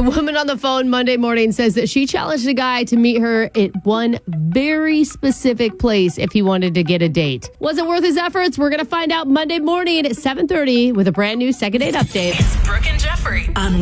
woman on the phone Monday morning says that she challenged a guy to meet her at one very specific place if he wanted to get a date. Was it worth his efforts? We're going to find out Monday morning at 7:30 with a brand new Second Date Update. It's Brooke and Jeffrey on